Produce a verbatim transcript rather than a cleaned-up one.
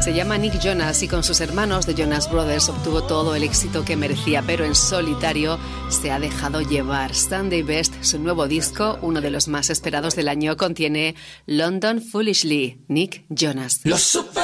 Se llama Nick Jonas y con sus hermanos The Jonas Brothers obtuvo todo el éxito que merecía, pero en solitario se ha dejado llevar. Sunday Best, su nuevo disco, uno de los más esperados del año, contiene London Foolishly, Nick Jonas. Los super